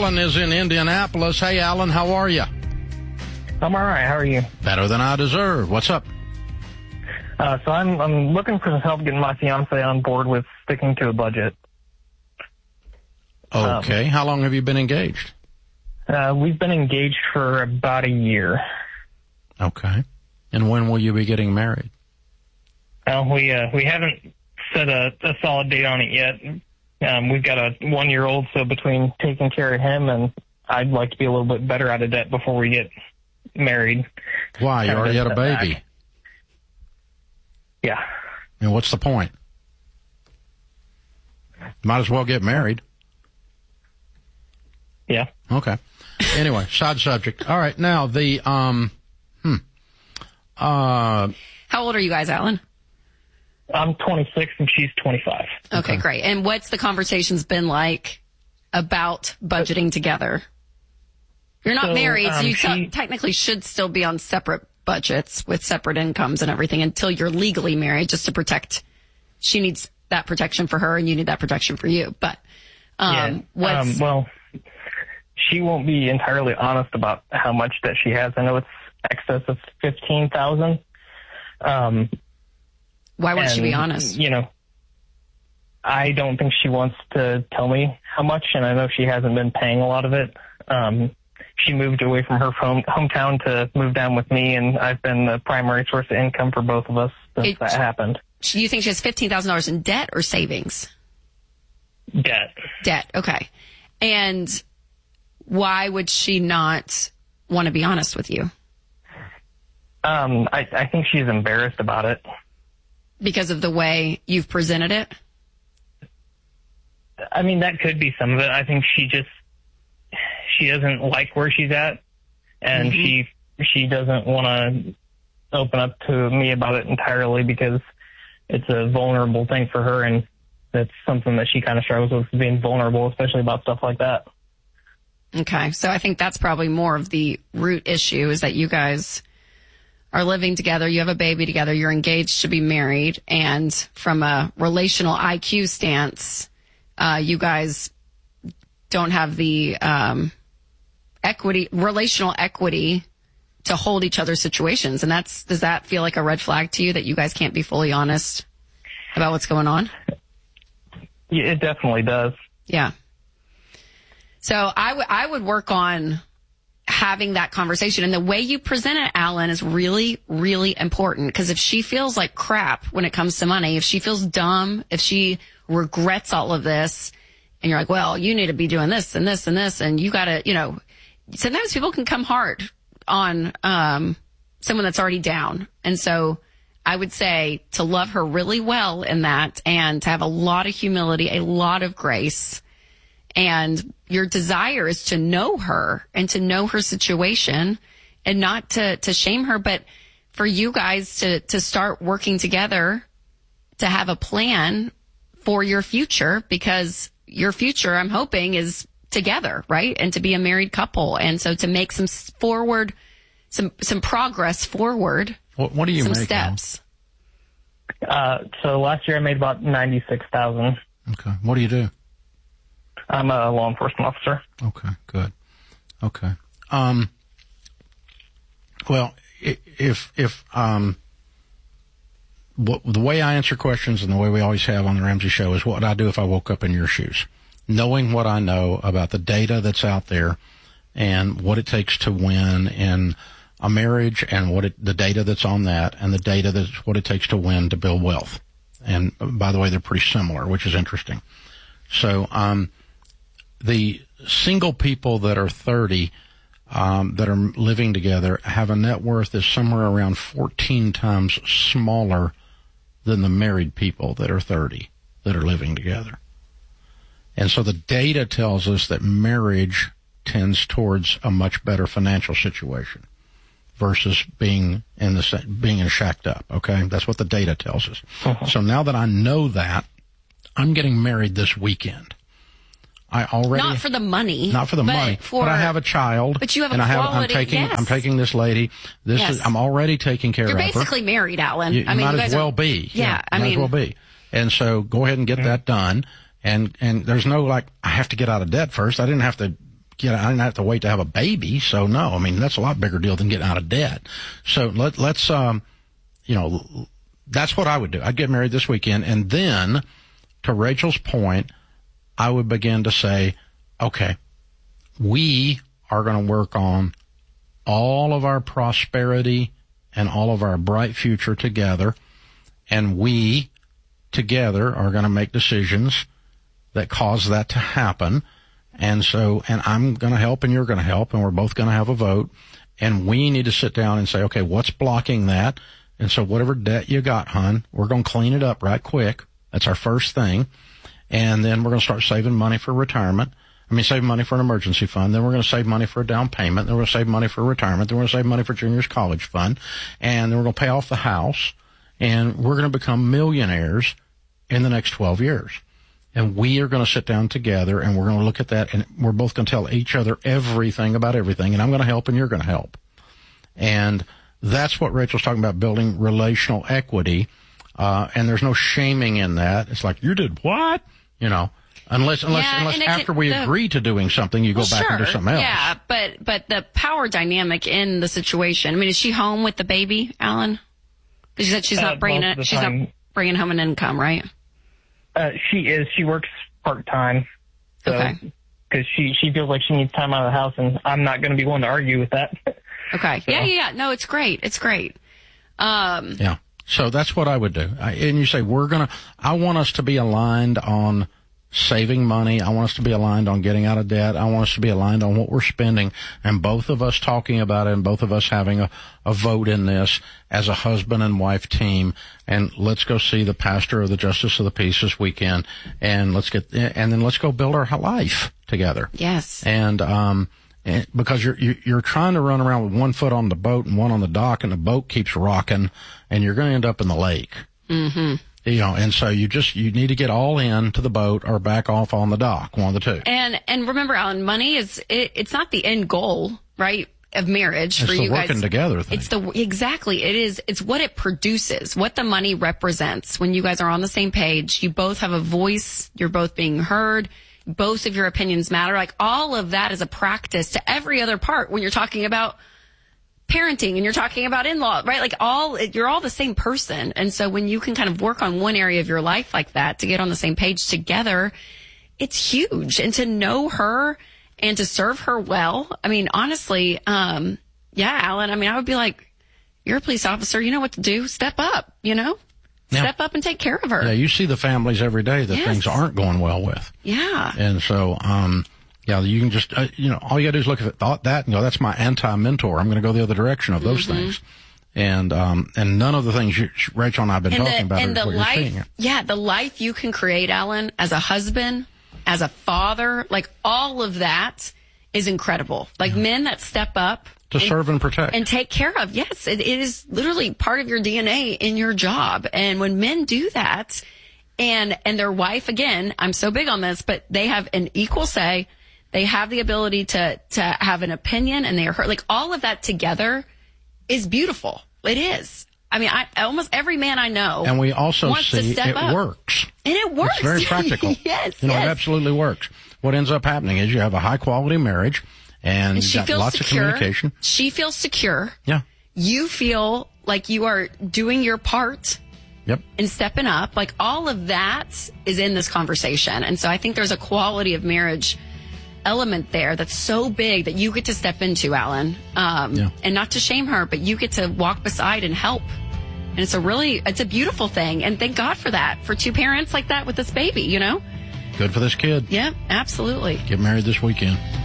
Alan is in Indianapolis. Hey, Alan, how are you? I'm all right. How are you? Better than I deserve. What's up? So I'm looking for some help getting my fiance on board with sticking to a budget. Okay. How long have you been engaged? We've been engaged for about a year. Okay. And when will you be getting married? We haven't set a solid date on it yet. We've got a 1-year-old, so between taking care of him and I'd like to be a little bit better out of debt before we get married. Why? You already had a baby. Back. Yeah. And what's the point? Might as well get married. Yeah. Okay. Anyway, side subject. All right. Now how old are you guys, Alan? I'm 26 and she's 25. Okay, great. And what's the conversations been like about budgeting together? You're not married, so you technically should still be on separate budgets with separate incomes and everything until you're legally married, just to protect. She needs that protection for her and you need that protection for you. But, well, she won't be entirely honest about how much that she has. I know it's excess of $15,000. Why won't she be honest? You know, I don't think she wants to tell me how much, and I know she hasn't been paying a lot of it. She moved away from her hometown to move down with me, and I've been the primary source of income for both of us since that happened. You think she has $15,000 in debt or savings? Debt. Debt, okay. And why would she not want to be honest with you? I think she's embarrassed about it. Because of the way you've presented it? I mean, that could be some of it. I think she doesn't like where she's at, and she doesn't want to open up to me about it entirely because it's a vulnerable thing for her, and that's something that she kind of struggles with, being vulnerable, especially about stuff like that. Okay, so I think that's probably more of the root issue, is that you guys are living together, you have a baby together, you're engaged to be married, and from a relational IQ stance, you guys don't have the relational equity to hold each other's situations. And does that feel like a red flag to you, that you guys can't be fully honest about what's going on? Yeah, it definitely does. Yeah. So I would work on having that conversation. And the way you present it, Alan, is really, really important. Because if she feels like crap when it comes to money, if she feels dumb, if she regrets all of this, and you're like, well, you need to be doing this and this and this, and you got to, sometimes people can come hard on someone that's already down. And so I would say to love her really well in that, and to have a lot of humility, a lot of grace. And your desire is to know her and to know her situation, and not to shame her, but for you guys to start working together to have a plan for your future, because your future, I'm hoping, is together, right? And to be a married couple. And so to make some progress forward. What do you make? Some steps. So last year I made about $96,000. Okay. What do you do? I'm a law enforcement officer. Okay, good. Okay. Well, the way I answer questions and the way we always have on the Ramsey Show is what I do if I woke up in your shoes. Knowing what I know about the data that's out there and what it takes to win in a marriage, and the data that's on that, and the data that's what it takes to win to build wealth. And by the way, they're pretty similar, which is interesting. So, the single people that are 30, that are living together have a net worth that's somewhere around 14 times smaller than the married people that are 30 that are living together. And so the data tells us that marriage tends towards a much better financial situation versus being shacked up. Okay. That's what the data tells us. Uh-huh. So now that I know that, I'm getting married this weekend. Not for the money. But I have a child. But you have I'm taking this lady. I'm already taking care of her. You're basically married, Alan. You might as well be. Yeah, might as well be. And so go ahead and get that done. And there's no I have to get out of debt first. I didn't have to I didn't have to wait to have a baby. So no, I mean, that's a lot bigger deal than getting out of debt. So let's, that's what I would do. I'd get married this weekend. And then to Rachel's point, I would begin to say, okay, we are going to work on all of our prosperity and all of our bright future together. And we together are going to make decisions that cause that to happen. And I'm going to help and you're going to help and we're both going to have a vote. And we need to sit down and say, okay, what's blocking that? And so whatever debt you got, hon, we're going to clean it up right quick. That's our first thing. And then we're going to start saving money for retirement. Save money for an emergency fund. Then we're going to save money for a down payment. Then we're going to save money for retirement. Then we're going to save money for junior's college fund. And then we're going to pay off the house. And we're going to become millionaires in the next 12 years. And we are going to sit down together and we're going to look at that and we're both going to tell each other everything about everything. And I'm going to help and you're going to help. And that's what Rachel's talking about, building relational equity. And there's no shaming in that. It's like, you did what? Unless after we agree to doing something, you go back and do something else. Yeah, but the power dynamic in the situation. Is she home with the baby, Alan? Because you said she's not bringing home an income, right? She is. She works part-time. So, okay. Because she feels like she needs time out of the house, and I'm not going to be one to argue with that. Okay. So. Yeah. No, it's great. It's great. Yeah. So that's what I would do. And you say, I want us to be aligned on saving money. I want us to be aligned on getting out of debt. I want us to be aligned on what we're spending, and both of us talking about it and both of us having a vote in this as a husband and wife team. And let's go see the pastor of the Justice of the Peace this weekend, and then let's go build our life together. Yes. And because you're trying to run around with one foot on the boat and one on the dock, and the boat keeps rocking, and you're going to end up in the lake. Mm-hmm. And so you need to get all in to the boat or back off on the dock, one of the two. And remember, Alan, money it's not the end goal, right, of marriage for you guys. It's the working together thing. Exactly. It's what it produces, what the money represents. When you guys are on the same page, you both have a voice, you're both being heard, both of your opinions matter. Like, all of that is a practice to every other part when you're talking about parenting and you're talking about in-law, right? Like, you're all the same person. And so when you can kind of work on one area of your life like that to get on the same page together, it's huge. And to know her and to serve her well. Honestly, Alan, I would be like, you're a police officer. You know what to do. Step up, Step up and take care of her. Yeah, you see the families every day that things aren't going well with. Yeah. And so, you can just, all you gotta do is look at that and go, that's my anti-mentor. I'm going to go the other direction of those things. And none of the things Rachel and I have been talking about are what you're seeing. Yeah, the life you can create, Alan, as a husband, as a father, like, all of that is incredible. Like, men that step up. To serve and protect. And take care of. Yes, it is literally part of your DNA in your job. And when men do that, and their wife, again, I'm so big on this, but they have an equal say. They have the ability to have an opinion, and they are heard. Like, all of that together is beautiful. It is. Almost every man I know. And we also wants see to step it up. works. And it works. It's very practical. Yes. It absolutely works. What ends up happening is you have a high quality marriage, and you've got lots of communication. She feels secure. Yeah. You feel like you are doing your part. Yep. And stepping up. Like, all of that is in this conversation. And so I think there's a quality of marriage element there that's so big that you get to step into, Alan. And not to shame her, but you get to walk beside and help. And it's a beautiful thing. And thank God for that, for two parents like that with this baby, Good for this kid. Yeah, absolutely. Get married this weekend.